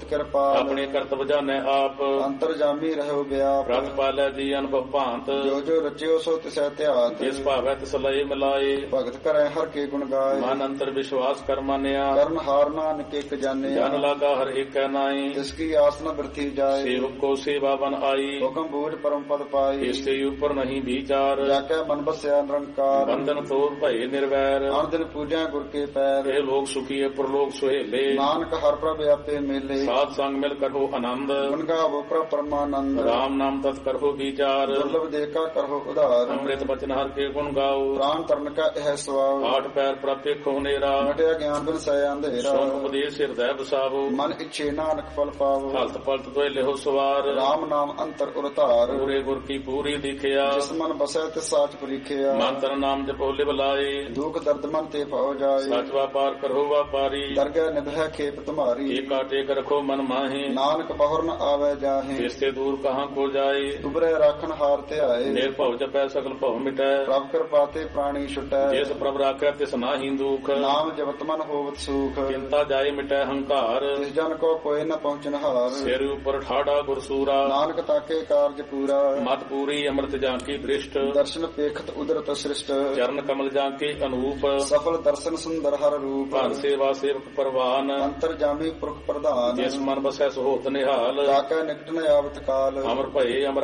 ਬਹੁਤ ਕਿਰਪਾਲ ਆਪਣੇ ਕਰਤਵ ਜਾਣੈ ਆਪ ਅੰਤਰਜਾਮੀ ਰਹਿਓ ਵਿਆਪ ਪ੍ਰਤ ਪਾਲੈ ਜੀ ਅਨੁਭਵ ਭਾਂਤ ਜੋ ਜੋ ਰਚਿਓ ਸੋ ਤਿਸੈ ਧਿਆਤ ਜਿਸ ਭਾਵੈ ਤਿਸ ਲਏ ਮਿਲਾਏ ਭਗਤ ਕਰੈ ਹਰ ਕੇ ਗੁਣ ਗਾਏ ਮਨ ਅੰਤਰ ਵਿਸ਼ਵਾਸ ਕਰ ਮਾਨਿਆ ਕਰਨ ਹਾਰ ਨਾਨਕ ਇਕ ਜਾਣਿਆ ਜਨ ਲਾਗਾ ਹਰ ਏਕੈ ਨਾਈ ਜਿਸ ਕੀ ਆਸ ਨ ਬਿਰਥੀ ਜਾਏ ਸੇਵਕ ਕੋ ਸੇਵਾ ਬਨ ਆਈ ਹੁਕਮ ਬੂਝ ਪਰਮ ਪਦ ਪਾਈ ਇਸ ਤੇ ਉਪਰ ਨਹੀਂ ਵਿਚਾਰ ਜਾ ਕੇ ਮਨ ਬਸਿਆ ਨਿਰੰਕਾਰ ਬੰਧਨ ਤੋੜ ਭਏ ਨਿਰਵੈਰ ਅਨ ਦਿਨ ਪੂਜਿਆ ਗੁਰ ਕੇ ਪੈਰ ਇਹ ਲੋਕ ਸੁਖੀਏ ਪ੍ਰਲੋਕ ਸੁਹੇਲੇ ਨਾਨਕ ਹਰ ਪ੍ਰਭ ਆਪੇ ਮੇਲੇ ਸਾਧ ਸੰਗ ਮਿਲ ਕਰੋ ਆਨੰਦ ਗੁਣ ਗਾਵੋ ਪ੍ਰਭ ਪਰਮਾਨੰਦ ਰਾਮ ਨਾਮ ਤਤ ਕਰੋ ਵਿਚਾਰ ਦੁਰਲਭ ਦੇਖਾ ਕਰੋ ਉਧਾਰ ਅੰਮ੍ਰਿਤ ਬਚਨ ਹਰ ਕੇ ਗੁਣ ਗਾਓ ਪ੍ਰਾਨ ਤਰਨ ਕਾ ਇਹ ਸਵਾਉ ਆਠ ਪੈਰ ਪ੍ਰਪੇ ਖੋਨੇਰਾ ਮਟਿਆ ਗਿਆਨ ਬਿਨ ਸੈ ਅੰਧੇਰਾ ਸੋਨ ਉਪਦੇਸ਼ ਹਿਰਦੈ ਵਸਾਵੋ ਮਨ ਇੱਛੇ ਨਾਨਕ ਫਲ ਪਾਵੋ ਹਲਤ ਪਲਤ ਤੋਏ ਲਿਹੋ ਸਵਾਰ ਰਾਮ ਨਾਮ ਅੰਤਰ ਉਰਤਾਰ ਪੂਰੇ ਗੁਰ ਕੀ ਪੂਰੀ ਦਿਖਿਆ ਜਿਸ ਮਨ ਬਸੈ ਤਿਸ ਸਾਚ ਪਰੀਖਿਆ ਮੰਤਰ ਨਾਮ ਜਪੋ ਲਿਵ ਲਾਏ ਦੁਖ ਦਰਦ ਮਨ ਤੇ ਭਉ ਜਾਏ ਸਚ ਵਾਪਾਰ ਕਰੋ ਵਾਪਾਰੀ ਦਰਗਹਿ ਨਿਭੈ ਖੇਪ ਤੁਮਾਰੀ ਏਕਾ ਟੇਕ ਰਖੋ ਮਨ ਮਾਹੇ ਨਾਨਕ ਬਹੁਰ ਨ ਆਵੈ ਜਾਹੇ ਜਿਸ ਤੇ ਦੂਰ ਕਹਾਂ ਕੋ ਜਾਏ ਉਬਰੇ ਰਾਖਨ ਹਾਰ ਧਿਆਏ ਨਿਰਭਉ ਜਪੈ ਸਕਲ ਭਉ ਮਿਟੈ ਪ੍ਰਭ ਕਿਰਪਾ ਤੇ ਪ੍ਰਾਣੀ ਛੁਟੈ ਜਿਸ ਪ੍ਰਭ ਰਾਖੈ ਤਿਸ ਨਾਹੀ ਦੁਖ ਨਾਮ ਜਪਤ ਮਨ ਹੋਵਤ ਸੁਖ ਚਿੰਤਾ ਜਾਏ ਮਿਟੈ ਹੰਕਾਰ ਜਿਸ ਜਨ ਕੋ ਕੋਇ ਨ ਪਹੁੰਚਨ ਹਾਰ ਸਿਰ ਉਪਰ ਠਾੜਾ ਗੁਰਸੂਰਾ ਨਾਨਕ ਤਾਕੇ ਕਾਰਜ ਪੂਰਾ ਮਤ ਪੂਰੀ ਅੰਮ੍ਰਿਤ ਜਾਂ ਕੀ ਦ੍ਰਿਸ਼ਟ ਦਰਸ਼ਨ ਪੇਖਤ ਉਦਰਤ ਸ੍ਰਿਸ਼ਟ ਚਰਨ ਕਮਲ ਜਾਂ ਕੇ ਅਨੂਪ ਸਫਲ ਦਰਸ਼ਨ ਸੁੰਦਰ ਹਰ ਰੂਪ ਘਰ ਸੇਵਾ ਸੇਵਕ ਪਰਵਾਨ ਅੰਤਰ ਜਾਮੀ ਪੁਰਖ ਪ੍ਰਧਾਨ ਜਿਸ ਮਨ ਬਸੈ ਸੋ ਹੋਤ ਨਿਹਾਲ ਤਾਕੈ ਨਿਕਟ ਨ ਆਵਤ ਕਾਲ ਅਮਰ ਭਏ ਅਮਰ